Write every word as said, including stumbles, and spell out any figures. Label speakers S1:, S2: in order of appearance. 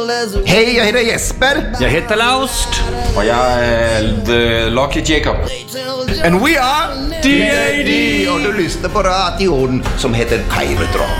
S1: Hej, jag heter Jesper.
S2: Jag heter Laust.
S3: Och jag är The Lucky Jacob.
S1: And we are
S2: D A D.
S1: Och du lyssnar på radion som heter Kairodrom.